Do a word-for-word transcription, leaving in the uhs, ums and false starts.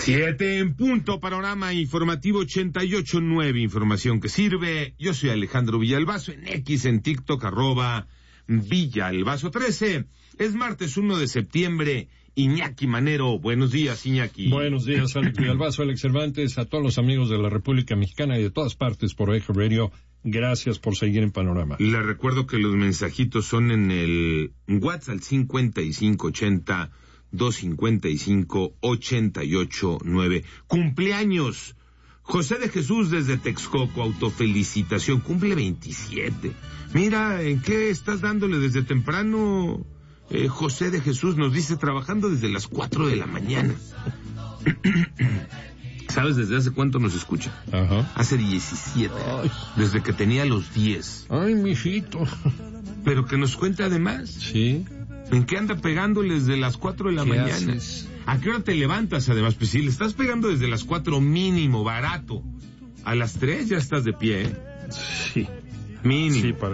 Siete en punto, panorama informativo ochenta y ocho nueve, información que sirve. Yo soy Alejandro Villalbazo, en X, en TikTok, arroba Villalbazo trece. Es martes uno de septiembre. Iñaki Manero, buenos días, Iñaki. Buenos días, Alex Villalbazo, Alex Cervantes, a todos los amigos de la República Mexicana y de todas partes por Eje Radio. Gracias por seguir en Panorama. Les recuerdo que los mensajitos son en el WhatsApp cincuenta y cinco ochenta, doscientos cincuenta y cinco, ochenta y ocho nueve. Cumpleaños. José de Jesús desde Texcoco, autofelicitación, cumple veintisiete. Mira, ¿en qué estás dándole desde temprano? Eh, José de Jesús nos dice, trabajando desde las cuatro de la mañana. ¿Sabes desde hace cuánto nos escucha? Ajá. Hace diecisiete. Ay. Desde que tenía los diez. Ay, mijito. Pero que nos cuente además. Sí. ¿En qué anda pegando desde las cuatro de la ¿Qué mañana? haces? ¿A qué hora te levantas además? Pues si le estás pegando desde las cuatro mínimo, barato. A las tres ya estás de pie, ¿eh? Sí. Mínimo. Sí, para